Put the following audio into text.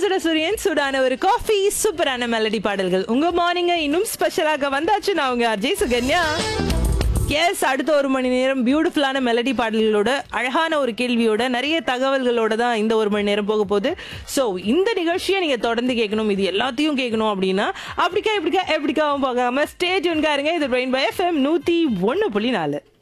சுட சூரியன் சூடான ஒரு காஃபி சூப்பரான மெலடி பாடல்கள் உங்க மார்னிங்க இன்னும் ஸ்பெஷலாக வந்தாச்சு. நான் உங்க அஜய் சுகன்யா. எஸ், அடுத்த ஒரு மணி நேரம் பியூட்டிஃபுல்லான மெலடி பாடல்களோட அழகான ஒரு கேள்வியோட நிறைய தகவல்களோட தான் இந்த ஒரு மணி நேரம் போக போகுது. ஸோ இந்த நிகழ்ச்சியை நீங்க தொடர்ந்து கேட்கணும், இது எல்லாத்தையும் கேட்கணும் அப்படின்னா அப்படிக்கா எப்படிக்காவும் போகாம ஸ்டேஜ் இருங்க. இது ரெயின்போ FM 101.4.